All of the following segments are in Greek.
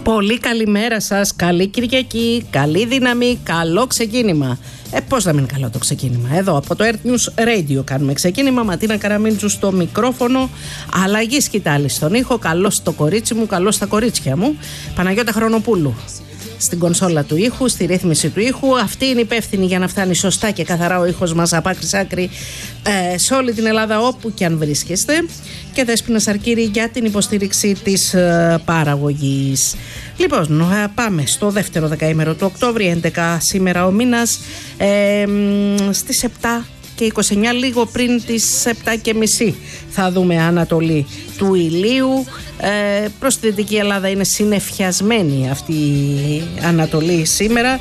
Πολύ καλημέρα σας, καλή Κυριακή, καλή δύναμη, καλό ξεκίνημα. Πώς να μην καλό το ξεκίνημα. Εδώ από το Earth News Radio κάνουμε ξεκίνημα. Ματίνα Καραμίντζου στο μικρόφωνο, αλλαγή σκητάλη στον ήχο. Καλώς στο κορίτσι μου, καλώς στα κορίτσια μου. Παναγιώτα Χρονοπούλου στην κονσόλα του ήχου, στη ρύθμιση του ήχου. Αυτή είναι υπεύθυνη για να φτάνει σωστά και καθαρά ο ήχος μας από άκρη σ' άκρη σε όλη την Ελλάδα, όπου και αν βρίσκεστε. Και Δέσποινα Σαρκύρη για την υποστήριξη της παραγωγής. Λοιπόν, πάμε στο δεύτερο δεκαήμερο του Οκτώβρη, 11 σήμερα ο μήνας, στις 7 και 29, λίγο πριν τις 7:30 θα δούμε ανατολή του ηλίου. Προς τη Δυτική Ελλάδα είναι συννεφιασμένη αυτή η ανατολή σήμερα.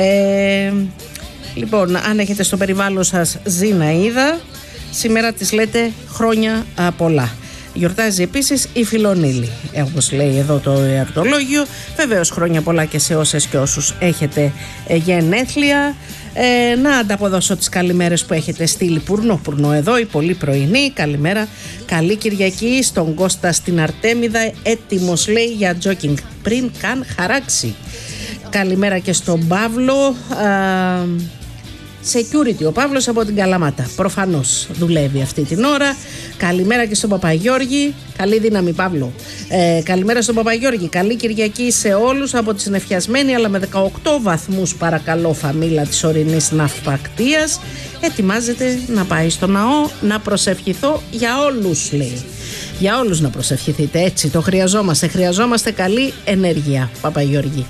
Λοιπόν, αν έχετε στο περιβάλλον σας Ζηναΐδα, σήμερα της λέτε χρόνια πολλά. Γιορτάζει επίσης η Φιλονίλη, όπως λέει εδώ το εορτολόγιο. Βεβαίως χρόνια πολλά και σε όσες και όσους έχετε γενέθλια. Να ανταποδώσω τις καλημέρες που έχετε στείλει πουρνό εδώ, η πολύ πρωινή. Καλημέρα, καλή Κυριακή στον Κώστα στην Αρτέμιδα, έτοιμος λέει για τζόκινγκ πριν καν χαράξει. Καλημέρα και στον Παύλο, security, ο Παύλος από την Καλαμάτα. Προφανώς δουλεύει αυτή την ώρα. Καλημέρα και στον Παπαγιώργη. Καλή δύναμη, Παύλο. Καλημέρα στον Παπαγιώργη. Καλή Κυριακή σε όλους από τη συννεφιασμένη αλλά με 18 βαθμούς παρακαλώ φαμίλα της ορεινής ναυπακτίας. Ετοιμάζεται να πάει στο ναό να προσευχηθώ για όλους, λέει. Για όλους να προσευχηθείτε, έτσι το χρειαζόμαστε. Χρειαζόμαστε καλή ενέργεια, Παπαγιώργη.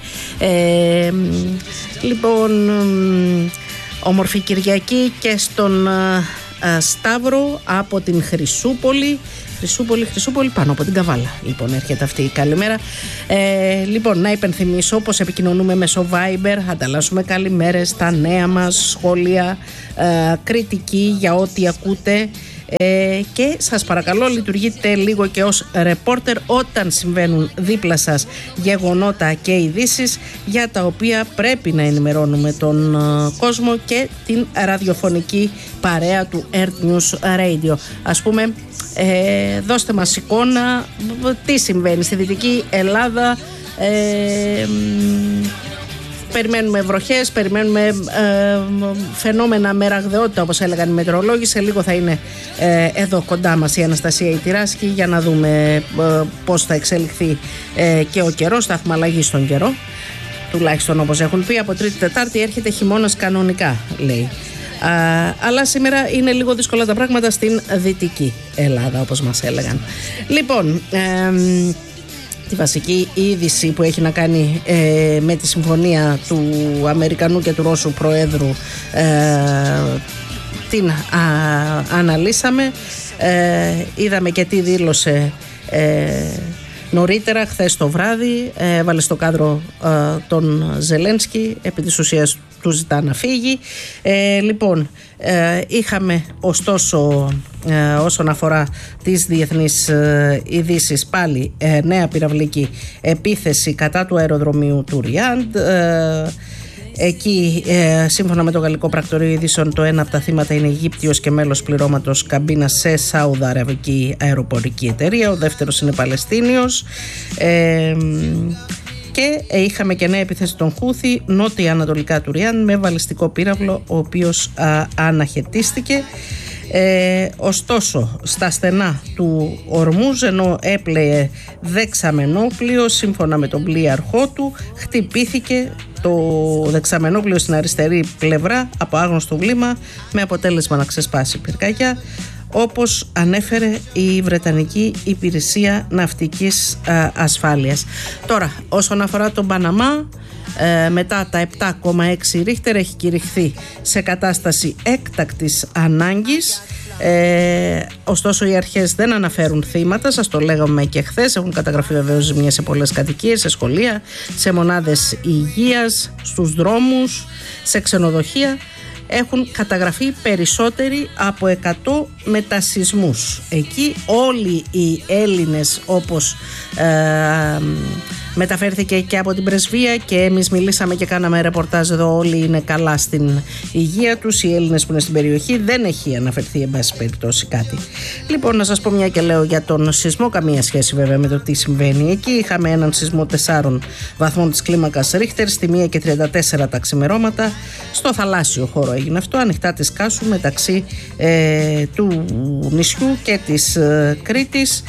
Λοιπόν, όμορφη Κυριακή και στον Σταύρο από την Χρυσούπολη. Χρυσούπολη πάνω από την Καβάλα. Λοιπόν, έρχεται αυτή η καλημέρα. Λοιπόν, να υπενθυμίσω πως επικοινωνούμε μέσω Viber, ανταλλάσσουμε καλημέρες, τα νέα μας, σχόλια, κριτική για ό,τι ακούτε. Και σας παρακαλώ λειτουργείτε λίγο και ως ρεπόρτερ όταν συμβαίνουν δίπλα σας γεγονότα και ειδήσεις για τα οποία πρέπει να ενημερώνουμε τον κόσμο και την ραδιοφωνική παρέα του Earth News Radio. Ας πούμε, δώστε μας εικόνα τι συμβαίνει στη Δυτική Ελλάδα. Περιμένουμε βροχές, περιμένουμε φαινόμενα με ραγδαιότητα, όπως έλεγαν οι μετεωρολόγοι. Σε λίγο θα είναι εδώ κοντά μας η Αναστασία Ιτηράσκη για να δούμε πώς θα εξελιχθεί και ο καιρός. Θα έχουμε αλλαγή στον καιρό, τουλάχιστον όπως έχουν πει. Από Τρίτη Τετάρτη έρχεται χειμώνας κανονικά, λέει. Αλλά σήμερα είναι λίγο δύσκολα τα πράγματα στην Δυτική Ελλάδα, όπως μας έλεγαν. Λοιπόν, τη βασική είδηση που έχει να κάνει με τη συμφωνία του Αμερικανού και του Ρώσου Προέδρου την αναλύσαμε. Είδαμε και τι δήλωσε νωρίτερα χθες το βράδυ. Έβαλε στο κάδρο τον Ζελένσκι, επί της ουσίας του ζητά να φύγει. Λοιπόν, είχαμε ωστόσο όσον αφορά τις διεθνείς ειδήσεις πάλι νέα πυραυλική επίθεση κατά του αεροδρομίου του Ριάντ. Εκεί, σύμφωνα με το Γαλλικό Πρακτορείο Ειδήσεων, το ένα από τα θύματα είναι Αιγύπτιος και μέλος πληρώματος καμπίνας σε Σαουδαραβική αεροπορική εταιρεία. Ο δεύτερος είναι Παλαιστίνιος. Και είχαμε και νέα επίθεση των Χούθη νότια-ανατολικά του Ριάν με βαλιστικό πύραυλο, ο οποίος αναχαιτίστηκε. Ωστόσο, στα στενά του Ορμούζ, ενώ έπλεε δεξαμενόπλοιο, σύμφωνα με τον πλοίαρχό του, χτυπήθηκε το δεξαμενόπλοιο στην αριστερή πλευρά από άγνωστο βλήμα, με αποτέλεσμα να ξεσπάσει πυρκαγιά, όπως ανέφερε η Βρετανική Υπηρεσία Ναυτικής Ασφάλειας. Τώρα, όσον αφορά τον Παναμά, μετά τα 7,6 ρίχτερ έχει κηρυχθεί σε κατάσταση έκτακτης ανάγκης. Ωστόσο οι αρχές δεν αναφέρουν θύματα, σας το λέγαμε και χθες. Έχουν καταγραφεί βεβαίως ζημιές σε πολλές κατοικίες, σε σχολεία, σε μονάδες υγείας, στους δρόμους, σε ξενοδοχεία. Έχουν καταγραφεί περισσότεροι από 100 μετασυσμούς. Εκεί όλοι οι Έλληνες, όπως Μεταφέρθηκε και από την πρεσβεία και εμείς μιλήσαμε και κάναμε ρεπορτάζ εδώ. Όλοι είναι καλά στην υγεία τους. Οι Έλληνες που είναι στην περιοχή, δεν έχει αναφερθεί εν πάση περιπτώσει κάτι. Λοιπόν, να σας πω μια και λέω για τον σεισμό, καμία σχέση βέβαια με το τι συμβαίνει εκεί. Είχαμε έναν σεισμό 4 βαθμών της κλίμακας Ρίχτερ στη 1:34 τα ξημερώματα. Στο θαλάσσιο χώρο έγινε αυτό, ανοιχτά της Κάσου, μεταξύ του νησιού και της Κρήτης.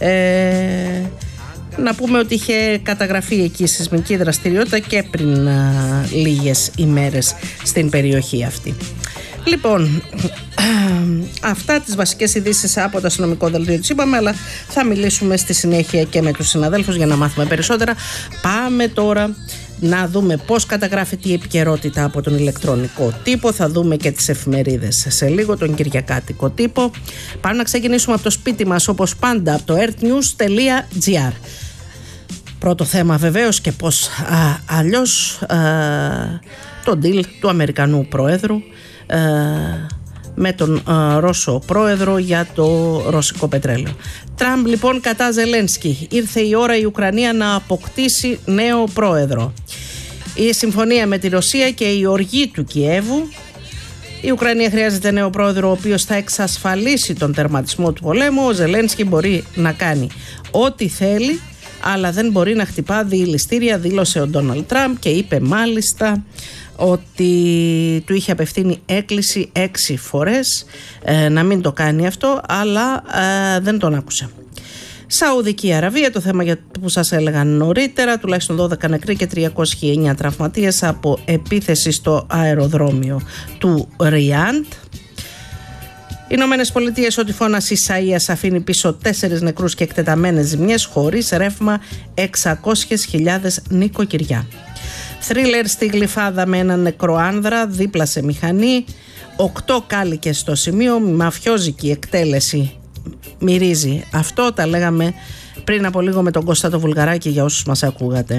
Να πούμε ότι είχε καταγραφεί εκεί σεισμική δραστηριότητα και πριν λίγες ημέρες στην περιοχή αυτή. Λοιπόν, αυτά τις βασικές ειδήσεις από το αστυνομικό δελτίο της είπαμε, αλλά θα μιλήσουμε στη συνέχεια και με τους συναδέλφους για να μάθουμε περισσότερα. Πάμε τώρα να δούμε πώς καταγράφεται η επικαιρότητα από τον ηλεκτρονικό τύπο. Θα δούμε και τις εφημερίδες σε λίγο, τον κυριακάτικο τύπο. Πάμε να ξεκινήσουμε από το σπίτι μας, όπως πάντα, από το earthnews.gr. Πρώτο θέμα βεβαίως, και πώς αλλιώς, το deal του Αμερικανού Προέδρου με τον Ρώσο Πρόεδρο για το ρωσικό πετρέλαιο. Τραμπ λοιπόν κατά Ζελένσκι. Ήρθε η ώρα η Ουκρανία να αποκτήσει νέο πρόεδρο. Η συμφωνία με τη Ρωσία και η οργή του Κιέβου. Η Ουκρανία χρειάζεται νέο πρόεδρο ο οποίος θα εξασφαλίσει τον τερματισμό του πολέμου. Ο Ζελένσκι μπορεί να κάνει ό,τι θέλει, αλλά δεν μπορεί να χτυπά διηληστήρια, δήλωσε ο Ντόναλντ Τραμπ και είπε μάλιστα ότι του είχε απευθύνει έκκληση 6 φορές να μην το κάνει αυτό, αλλά δεν τον άκουσε. Σαουδική Αραβία, το θέμα που σας έλεγα νωρίτερα, τουλάχιστον 12 νεκροί και 309 τραυματίες από επίθεση στο αεροδρόμιο του Ριάντ. Οι Ηνωμένες Πολιτείες, ο τυφώνας Ισαΐας αφήνει πίσω 4 νεκρούς και εκτεταμένες ζημιές, χωρίς ρεύμα 600.000 νοικοκυριά. Θρίλερ στη Γλυφάδα με έναν νεκρό άνδρα δίπλα σε μηχανή, 8 κάλικες στο σημείο, μαφιόζικη εκτέλεση μυρίζει. Αυτό τα λέγαμε πριν από λίγο με τον Κώστα το Βουλγαράκη, για όσους μας ακούγατε.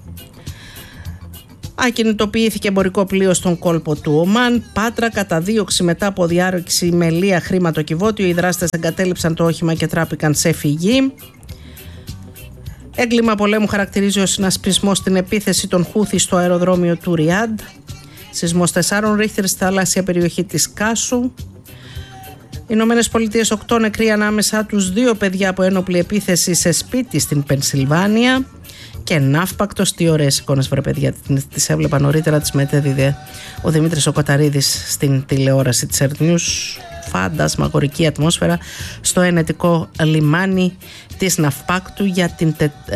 Ακινητοποιήθηκε εμπορικό πλοίο στον κόλπο του Ομάν. Πάτρα, καταδίωξη μετά από διάρρηξη με λία χρηματοκιβώτιο. Οι δράστες εγκατέλειψαν το όχημα και τράπηκαν σε φυγή. Έγκλημα πολέμου χαρακτηρίζει ο συνασπισμός στην επίθεση των Χούθη στο αεροδρόμιο του Ριάντ. Σεισμός 4 Ρίχτερ στη θαλάσσια περιοχή της Κάσου. Οι Ηνωμένες Πολιτείες 8 νεκροί, ανάμεσά τους 2 παιδιά από ένοπλη επίθεση σε σπίτι στην Πενσιλβάνια. Και ναύπακτος, τι ωραίες εικόνες βρε παιδιά, τις έβλεπα νωρίτερα, τις μετέδιδε ο Δημήτρης ο Κοταρίδης στην τηλεόραση της Earth News. Φαντασμαγορική ατμόσφαιρα στο ενετικό λιμάνι της ναυπάκτου για την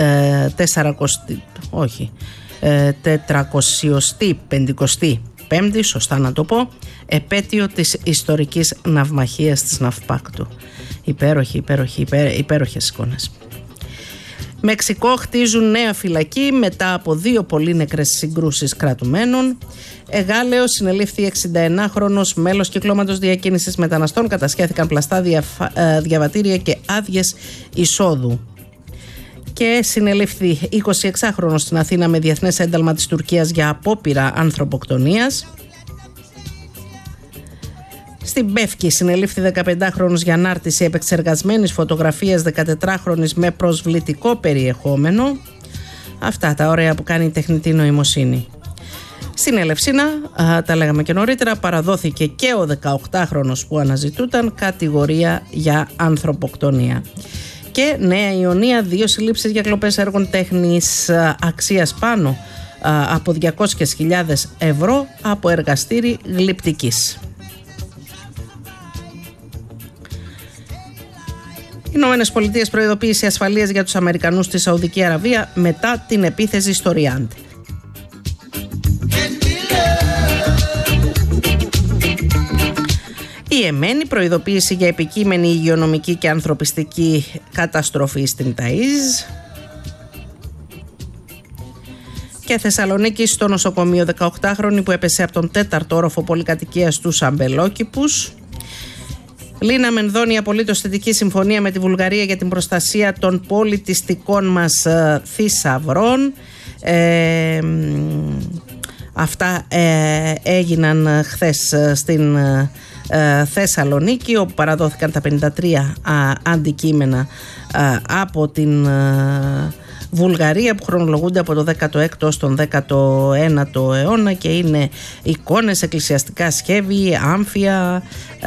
455η, σωστά να το πω, επέτειο της ιστορικής ναυμαχίας της ναυπάκτου. Υπέροχες εικόνες. Μεξικό, χτίζουν νέα φυλακή μετά από 2 πολύ νεκρές συγκρούσεις κρατουμένων. Εγάλεος, συνελήφθη 61χρονος μέλος κυκλώματος διακίνησης μεταναστών. Κατασχέθηκαν πλαστά διαβατήρια και άδειες εισόδου. Και συνελήφθη 26χρονος στην Αθήνα με διεθνές ένταλμα της Τουρκίας για απόπειρα ανθρωποκτονίας. Στην Πεύκη συνελήφθη 15χρονος για ανάρτηση επεξεργασμένης φωτογραφίας 14χρονης με προσβλητικό περιεχόμενο. Αυτά τα ωραία που κάνει η τεχνητή νοημοσύνη. Στην Ελευσίνα, τα λέγαμε και νωρίτερα, παραδόθηκε και ο 18χρονος που αναζητούταν, κατηγορία για ανθρωποκτονία. Και Νέα Ιωνία, 2 συλλήψεις για κλοπές έργων τέχνης αξίας πάνω από 200.000 ευρώ από εργαστήρι γλυπτικής. Οι Ηνωμένες Πολιτείες προειδοποίηση ασφαλείας για τους Αμερικανούς στη Σαουδική Αραβία μετά την επίθεση στο Ριάντ. Η Εμένη, προειδοποίηση για επικείμενη υγειονομική και ανθρωπιστική καταστροφή στην Ταΐζ. Και Θεσσαλονίκη, στο νοσοκομείο 18χρονη που έπεσε από τον 4ο όροφο πολυκατοικίας του Αμπελόκηπους. Λίνα Μενδώνη, απολύτως θετική συμφωνία με τη Βουλγαρία για την προστασία των πολιτιστικών μας θησαυρών. Αυτά έγιναν χθες στην Θεσσαλονίκη, όπου παραδόθηκαν τα 53 αντικείμενα από την Βουλγαρία, που χρονολογούνται από το 16ο έως τον 19ο αιώνα και είναι εικόνες, εκκλησιαστικά σκεύη, άμφια,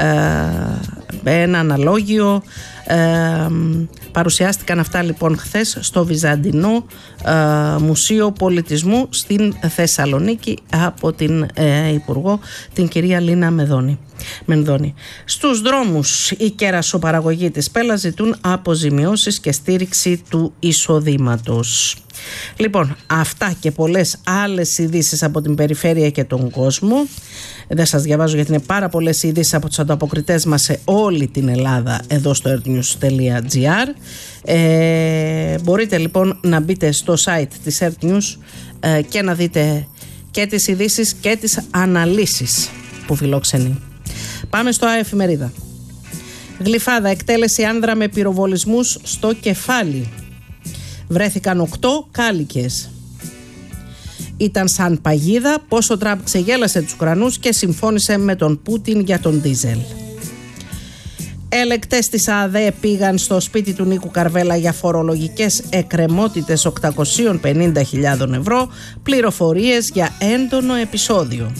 ένα αναλόγιο. Παρουσιάστηκαν αυτά λοιπόν χθες στο Βυζαντινό Μουσείο Πολιτισμού στην Θεσσαλονίκη από την Υπουργό, την κυρία Λίνα Μενδώνη. Στους δρόμους οι κερασοπαραγωγοί της Πέλας ζητούν αποζημιώσεις και στήριξη του εισοδήματος. Λοιπόν, αυτά και πολλές άλλες ειδήσεις από την περιφέρεια και τον κόσμο. Δεν σας διαβάζω γιατί είναι πάρα πολλές ειδήσεις από τους ανταποκριτές μας σε όλη την Ελλάδα εδώ στο earthnews.gr. Μπορείτε λοιπόν να μπείτε στο site της Earth News και να δείτε και τις ειδήσεις και τις αναλύσεις που φιλόξενοι. Πάμε στο Εφημερίδα. Γλυφάδα, εκτέλεση άνδρα με πυροβολισμούς στο κεφάλι. Βρέθηκαν 8 κάλικες. Ήταν σαν παγίδα πως ο Τραμπ ξεγέλασε τους Ουκρανούς και συμφώνησε με τον Πούτιν για τον ντίζελ. Ελεκτές της ΑΔΕ πήγαν στο σπίτι του Νίκου Καρβέλα για φορολογικές εκκρεμότητες 850.000 ευρώ, πληροφορίες για έντονο επεισόδιο.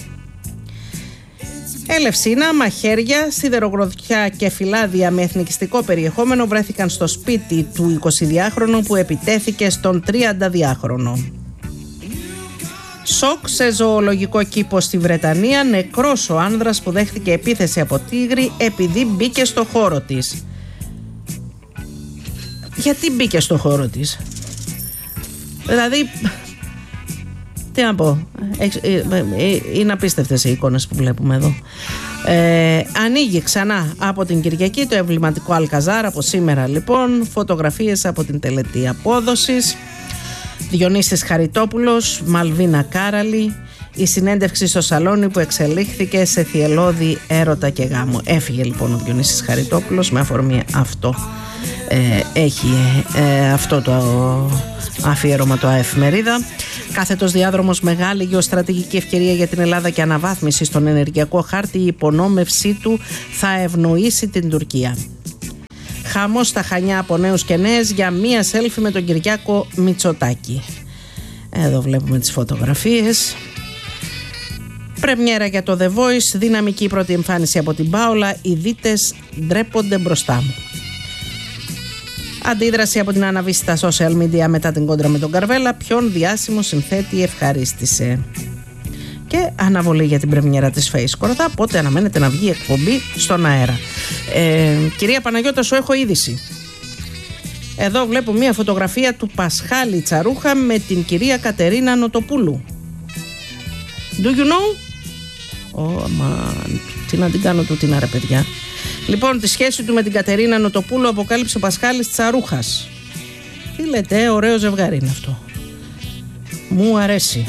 Ελευσίνα, μαχαίρια, σιδερογροθιά και φυλάδια με εθνικιστικό περιεχόμενο βρέθηκαν στο σπίτι του 22χρονου που επιτέθηκε στον 32χρονο. Σοκ σε ζωολογικό κήπο στη Βρετανία, νεκρός ο άνδρας που δέχτηκε επίθεση από τίγρη επειδή μπήκε στο χώρο της. Γιατί μπήκε στο χώρο της? Δηλαδή, τι να πω, είναι απίστευτες οι εικόνες που βλέπουμε εδώ. Ανοίγει ξανά από την Κυριακή το εμβληματικό Αλκαζάρ από σήμερα λοιπόν, φωτογραφίες από την τελετή απόδοσης. Διονύσης Χαριτόπουλος, Μαλβίνα Κάραλη, η συνέντευξη στο σαλόνι που εξελίχθηκε σε θυελλώδη έρωτα και γάμο. Έφυγε λοιπόν ο Διονύσης Χαριτόπουλος με αφορμή αυτό. Έχει αυτό το αφιέρωμα το Εφημερίδα. Κάθετος διάδρομος, μεγάλη γεωστρατηγική ευκαιρία για την Ελλάδα και αναβάθμιση στον ενεργειακό χάρτη. Η υπονόμευσή του θα ευνοήσει την Τουρκία. Χαμός στα Χανιά από νέους και νέες για μία σέλφι με τον Κυριάκο Μητσοτάκη. Εδώ βλέπουμε τις φωτογραφίες. Πρεμιέρα για το The Voice, δυναμική πρώτη εμφάνιση από την Πάολα. Οι δίτες ντρέπονται μπροστά μου. Αντίδραση από την Αναβή στα social media μετά την κόντρα με τον Καρβέλα. Ποιον διάσημο συνθέτη ευχαρίστησε? Και αναβολή για την πρεμιέρα της Face Κορδά. Πότε αναμένεται να βγει εκπομπή στον αέρα? Κυρία Παναγιώτα, σου έχω είδηση. Εδώ βλέπω μια φωτογραφία του Πασχάλη Τσαρούχα με την κυρία Κατερίνα Νοτοπούλου. Do you know? Τι να την κάνω τούτινα ρε παιδιά. Λοιπόν, τη σχέση του με την Κατερίνα Νοτοπούλου αποκάλυψε ο Πασχάλης Τσαρούχας. Τι λέτε, ωραίο ζευγάρι είναι αυτό. Μου αρέσει.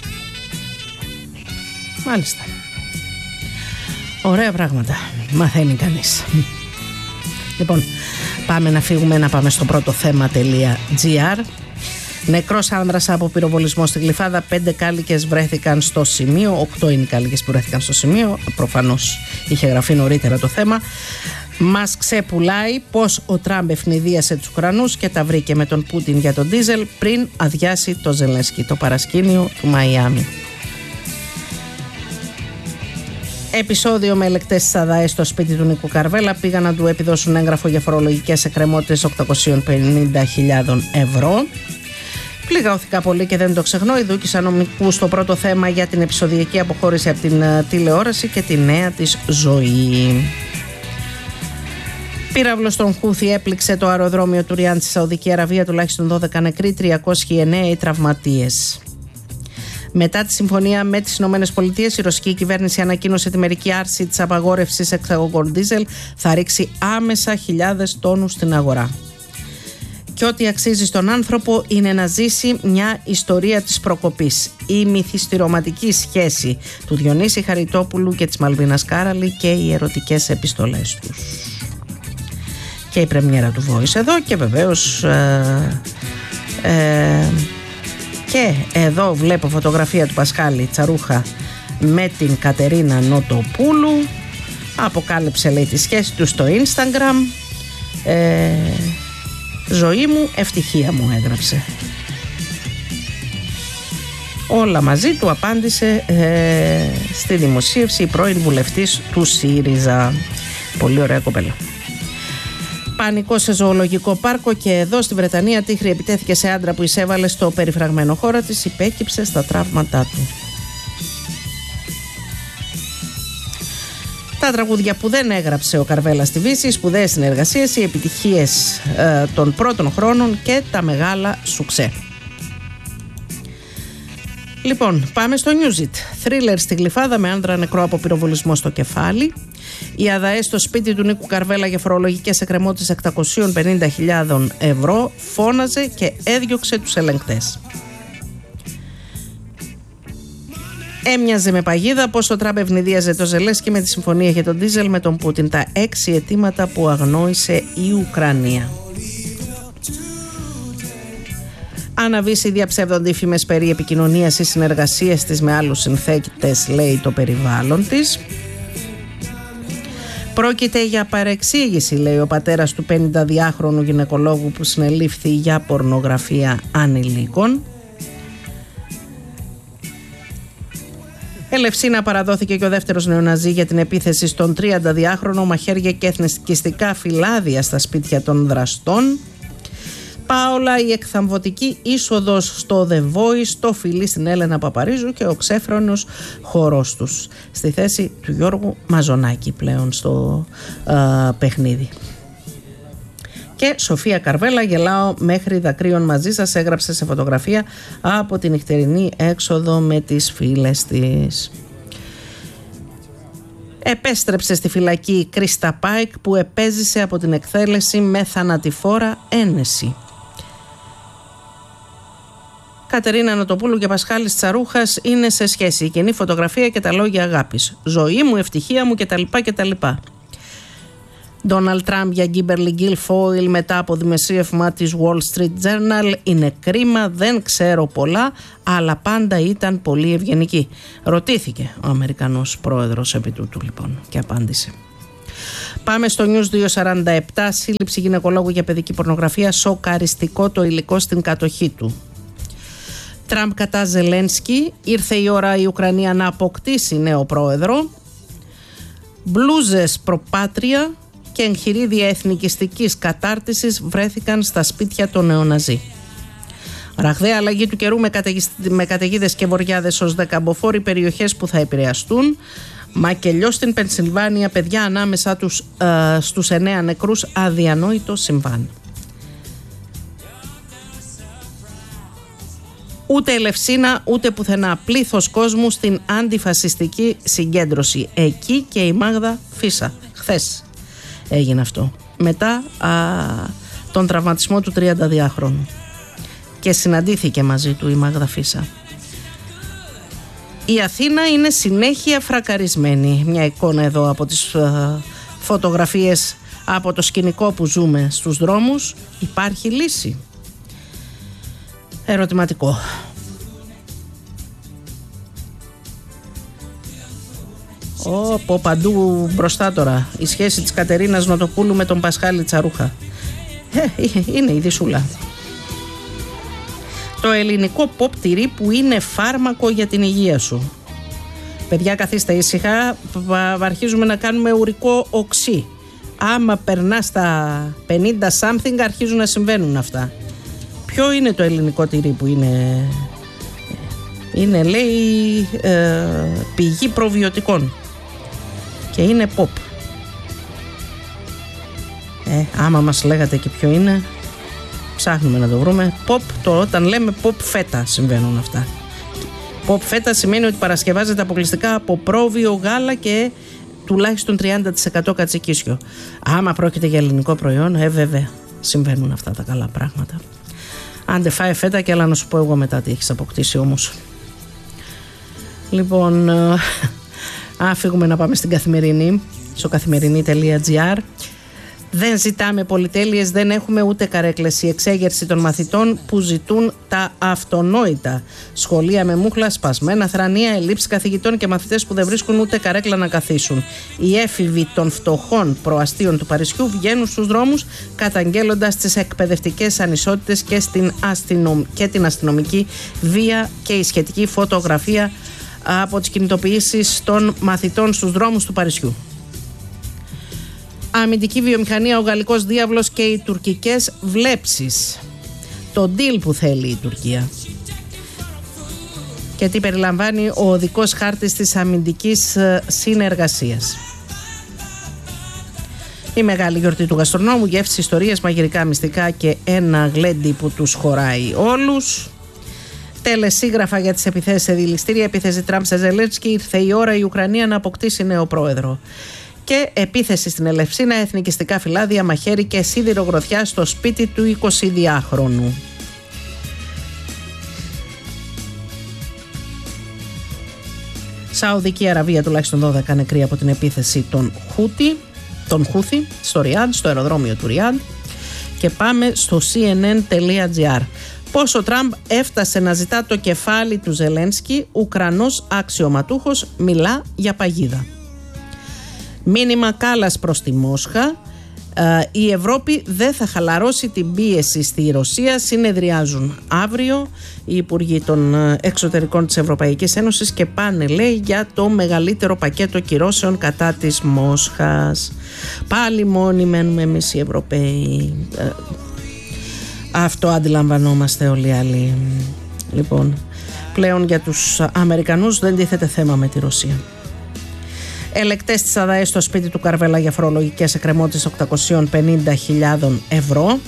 Μάλιστα. Ωραία πράγματα. Μαθαίνει κανείς. Λοιπόν, πάμε να φύγουμε, να πάμε στο πρώτο θέμα.gr. Νεκρός άνδρας από πυροβολισμό στη Γλυφάδα. 5 κάλικες βρέθηκαν στο σημείο. 8 είναι οι κάλικες που βρέθηκαν στο σημείο. Προφανώς είχε γραφεί νωρίτερα το θέμα. Μας ξεπουλάει πως ο Τραμπ ευνηδίασε τους Ουκρανούς και τα βρήκε με τον Πούτιν για τον ντίζελ πριν αδειάσει το Ζελένσκι. Το παρασκήνιο του Μαϊάμι. Επεισόδιο με ελεκτές της ΑΔΑΕ στο σπίτι του Νίκου Καρβέλα. Πήγαν να του επιδώσουν έγγραφο για φορολογικές εκκρεμότητες 850.000 ευρώ. Πληγώθηκα πολύ και δεν το ξεχνώ. Ειδούκησα νομικού στο πρώτο θέμα για την επεισοδιακή αποχώρηση από την τηλεόραση και τη νέα της ζωή. Πύραυλος των Χούθι έπληξε το αεροδρόμιο του Ριάντ στη Σαουδική Αραβία. Τουλάχιστον 12 νεκροί, 309 τραυματίες. Μετά τη συμφωνία με τις ΗΠΑ, η ρωσική κυβέρνηση ανακοίνωσε τη μερική άρση της απαγόρευσης εξαγωγών ντίζελ. Θα ρίξει άμεσα χιλιάδες τόνους στην αγορά. Και ό,τι αξίζει στον άνθρωπο είναι να ζήσει μια ιστορία της προκοπής. Η μυθιστηρωματική σχέση του Διονύση Χαριτόπουλου και της Μαλβίνας Κάραλη και οι ερωτικές επιστολές τους. Και η πρεμιέρα του Voice εδώ και βεβαίως και εδώ βλέπω φωτογραφία του Πασχάλη Τσαρούχα με την Κατερίνα Νοτοπούλου. Αποκάλυψε, λέει, τη σχέση του στο Instagram. Ζωή μου, ευτυχία μου, έγραψε. Όλα μαζί του απάντησε στη δημοσίευση η πρώην βουλευτής του ΣΥΡΙΖΑ. Πολύ ωραία κοπέλα. Πανικό σε ζωολογικό πάρκο και εδώ στη Βρετανία τύχρη επιτέθηκε σε άντρα που εισέβαλε στο περιφραγμένο χώρο της, υπέκυψε στα τραύματά του. Τα τραγούδια που δεν έγραψε ο Καρβέλας στη Βύση, οι σπουδαίες συνεργασίες, οι επιτυχίες των πρώτων χρόνων και τα μεγάλα σουξέ. Λοιπόν, πάμε στο Newsit. Θρίλερ στη Γλυφάδα με άνδρα νεκρό από πυροβολισμό στο κεφάλι. Οι ΑΔΑΕ στο σπίτι του Νίκου Καρβέλα για φορολογικές εκκρεμότητες 850.000 ευρώ φώναζε και έδιωξε τους ελεγκτές. Έμοιαζε με παγίδα πως ο Τραμπ ευνηδίαζε το Ζελένσκι με τη συμφωνία για τον ντίζελ με τον Πούτιν, τα 6 αιτήματα που αγνόησε η Ουκρανία. Αναβήσει διαψεύδονται οι φήμες περί επικοινωνίας ή συνεργασίας της με άλλους συνθέτες, λέει, το περιβάλλον της. Πρόκειται για παρεξήγηση, λέει ο πατέρας του 52χρονου γυναικολόγου που συνελήφθη για πορνογραφία ανηλίκων. Ελευσίνα παραδόθηκε και ο δεύτερος νεοναζί για την επίθεση στον 32χρονο, μαχαίρια και εθνικιστικά φυλάδια στα σπίτια των δραστών. Πάολα, η εκθαμβωτική είσοδος στο The Voice, το φιλί στην Έλενα Παπαρίζου και ο ξέφρονος χορός τους. Στη θέση του Γιώργου Μαζονάκη πλέον στο παιχνίδι. Και Σοφία Καρβέλα, γελάω μέχρι δακρύων μαζί σας, έγραψε σε φωτογραφία από την νυχτερινή έξοδο με τις φίλες της. Επέστρεψε στη φυλακή η Κρίστα Πάικ που επέζησε από την εκτέλεση με θανατηφόρα ένεση. Κατερίνα Νοτοπούλου και Πασχάλης Τσαρούχας είναι σε σχέση. Η κοινή φωτογραφία και τα λόγια αγάπης. Ζωή μου, ευτυχία μου κτλ. Ντόναλντ Τραμπ για Γκίμπερλι Γκίλφόιλ μετά από δημοσίευμα της Wall Street Journal. Είναι κρίμα, δεν ξέρω πολλά, αλλά πάντα ήταν πολύ ευγενική. Ρωτήθηκε ο Αμερικανός πρόεδρος επί τούτου λοιπόν και απάντησε. Πάμε στο News 247. Σύλληψη γυναικολόγου για παιδική πορνογραφία. Σοκαριστικό το υλικό στην κατοχή του. Τραμπ κατά Ζελένσκι. Ήρθε η ώρα η Ουκρανία να αποκτήσει νέο πρόεδρο. Μπλούζες προπάτρια και εγχειρίδια εθνικιστικής κατάρτισης βρέθηκαν στα σπίτια των νεοναζί. Ραγδαία αλλαγή του καιρού με καταιγίδες και βοριάδες ως δεκαμποφόροι, περιοχές που θα επηρεαστούν. Μακελιό στην Πενσιλβάνια, παιδιά ανάμεσα στους 9 νεκρούς, αδιανόητο συμβάν. Ούτε Ελευσίνα ούτε πουθενά, πλήθος κόσμου στην αντιφασιστική συγκέντρωση. Εκεί και η Μάγδα Φίσα. Χθες έγινε αυτό. Μετά τον τραυματισμό του 32χρονου. Και συναντήθηκε μαζί του η Μάγδα Φίσα. Η Αθήνα είναι συνέχεια φρακαρισμένη. Μια εικόνα εδώ από τις φωτογραφίες από το σκηνικό που ζούμε στους δρόμους. Υπάρχει λύση? Ερωτηματικό. Πω παντού μπροστά τώρα. Η σχέση της Κατερίνας Νοτοπούλου με τον Πασχάλη Τσαρούχα. Είναι η δισούλα. Το ελληνικό pop τυρί που είναι φάρμακο για την υγεία σου. Παιδιά, καθίστε ήσυχα. Αρχίζουμε να κάνουμε ουρικό οξύ. Άμα περνά στα 50 something αρχίζουν να συμβαίνουν αυτά. Ποιο είναι το ελληνικό τυρί που είναι? Είναι, λέει, πηγή προβιωτικών. Και είναι pop. Άμα μας λέγατε και ποιο είναι, ψάχνουμε να το βρούμε. Pop, όταν λέμε pop φέτα συμβαίνουν αυτά. Pop φέτα σημαίνει ότι παρασκευάζεται αποκλειστικά από πρόβιο γάλα και τουλάχιστον 30% κατσικίσιο. Άμα πρόκειται για ελληνικό προϊόν, βέβαια συμβαίνουν αυτά τα καλά πράγματα. Άντε φάε φέτα και έλα να σου πω εγώ μετά τι έχεις αποκτήσει όμως. Λοιπόν, φύγουμε να πάμε στην Καθημερινή, στο καθημερινή.gr. Δεν ζητάμε πολυτέλειες, δεν έχουμε ούτε καρέκλες. Η εξέγερση των μαθητών που ζητούν τα αυτονόητα. Σχολεία με μούχλα, σπασμένα θρανία, ελλείψεις καθηγητών και μαθητές που δεν βρίσκουν ούτε καρέκλα να καθίσουν. Οι έφηβοι των φτωχών προαστίων του Παρισιού βγαίνουν στους δρόμους καταγγέλλοντας τις εκπαιδευτικές ανισότητες και την αστυνομική βία και η σχετική φωτογραφία από τις κινητοποιήσεις των μαθητών στους δρόμους του Παρισιού. Αμυντική βιομηχανία, ο γαλλικός διάβλος και οι τουρκικές βλέψεις. Το deal που θέλει η Τουρκία. Και τι περιλαμβάνει ο οδικός χάρτης της αμυντικής συνεργασίας. Η μεγάλη γιορτή του γαστρονόμου, γεύσεις, ιστορίες, μαγειρικά μυστικά και ένα γλέντι που τους χωράει όλους. Τελεσίγραφα για τις επιθέσεις σε δηληστήρια, επίθεση Τραμπ σε Ζελένσκι, ήρθε η ώρα η Ουκρανία να αποκτήσει νέο πρόεδρο. Και επίθεση στην Ελευσίνα, εθνικιστικά φυλάδια, μαχαίρι και σίδηρογροθιά στο σπίτι του 22χρονου. Σαουδική Αραβία, τουλάχιστον 12 νεκροί από την επίθεση των Χούθι στο Ριάντ, στο αεροδρόμιο του Ριάντ. Και πάμε στο cnn.gr. Πώς ο Τραμπ έφτασε να ζητά το κεφάλι του Ζελένσκι, Ουκρανός αξιωματούχος μιλά για παγίδα. Μήνυμα κάλας προς τη Μόσχα. Η Ευρώπη δεν θα χαλαρώσει την πίεση στη Ρωσία. Συνεδριάζουν αύριο οι υπουργοί των εξωτερικών της Ευρωπαϊκής Ένωσης και πάνε, λέει, για το μεγαλύτερο πακέτο κυρώσεων κατά της Μόσχας. Πάλι μόνοι μένουμε εμείς οι Ευρωπαίοι. Αυτό αντιλαμβανόμαστε όλοι οι άλλοι. Λοιπόν, πλέον για τους Αμερικανούς δεν τίθεται θέμα με τη Ρωσία. Ελεκτές της ΑΔΑΕ στο σπίτι του Καρβέλα για φορολογικές εκκρεμότητες 850.000 ευρώ.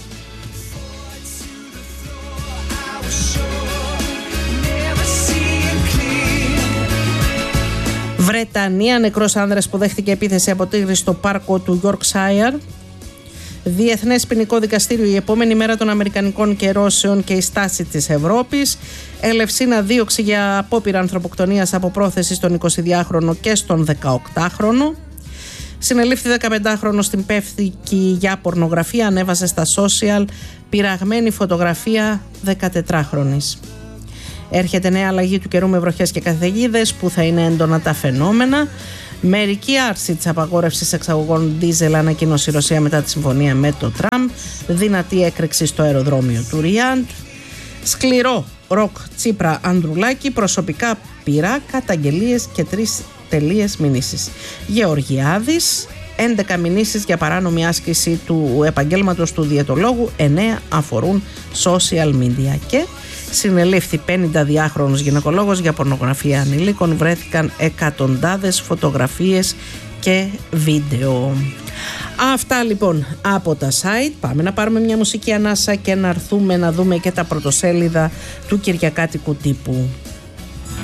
Βρετανία, νεκρός άνδρας που δέχτηκε επίθεση από τίγρη στο πάρκο του Yorkshire. Διεθνές Ποινικό Δικαστήριο, η επόμενη μέρα των Αμερικανικών καιρώσεων και η στάση της Ευρώπης. Ελευσίνα, δίωξη για απόπειρα ανθρωποκτονίας από πρόθεση στον 22χρονο και στον 18χρονο. Συνελήφθη 15χρονο στην Πεύθικη για πορνογραφία, ανέβασε στα social πειραγμένη φωτογραφία 14χρονης. Έρχεται νέα αλλαγή του καιρού με βροχές και καταιγίδες που θα είναι έντονα τα φαινόμενα. Μερική άρση της απαγόρευσης εξαγωγών ντίζελ ανακοίνωσε η Ρωσία μετά τη συμφωνία με το Τραμπ. Δυνατή έκρηξη στο αεροδρόμιο του Ριάντ. Σκληρό ροκ Τσίπρα Ανδρουλάκη, προσωπικά πειρά, καταγγελίες και 3 τελείες μηνύσεις. Γεωργιάδης, 11 μηνύσεις για παράνομη άσκηση του επαγγέλματος του διαιτολόγου, 9 αφορούν social media. Και συνελήφθη 52χρονος γυναικολόγος για πορνογραφία ανηλίκων. Βρέθηκαν εκατοντάδες φωτογραφίες και βίντεο. Αυτά λοιπόν από τα site. Πάμε να πάρουμε μια μουσική ανάσα και να έρθουμε να δούμε και τα πρωτοσέλιδα του κυριακάτικου τύπου.